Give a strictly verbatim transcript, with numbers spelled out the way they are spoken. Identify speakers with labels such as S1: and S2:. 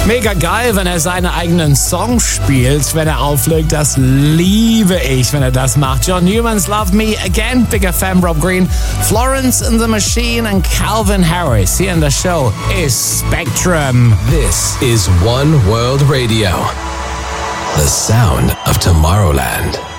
S1: Mega geil, wenn er seine eigenen Songs spielt, wenn er auflegt. Das liebe ich, wenn er das macht. John Newman's Love Me Again, Big F M, Rob Green, Florence and the Machine und Calvin Harris. Hier in der Show ist Spectrum.
S2: This is One World Radio, the sound of Tomorrowland.